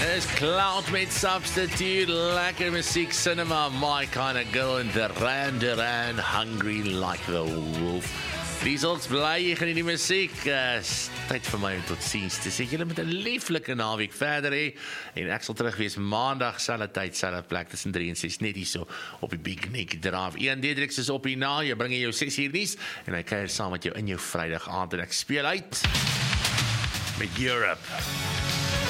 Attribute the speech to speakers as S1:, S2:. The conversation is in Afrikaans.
S1: Is Cloud met Substitute, lekker musiek, cinema, my kind of girl, en Duran, hungry like the wolf. Results bly, jy geniet die musiek, tyd vir my om tot ziens te sê, julle moet 'n lieflike naweek verder hê, en ek sal terug wees maandag, selfde tyd, selfde plek, tussen 3 en 6, net hier so, op die Big Nick Drive. Ian Diedriks is op hierna, jy bring jou 6 uur nuus, en hy kuier saam met jou in jou Vrydag aand, en ek speel uit met Europe.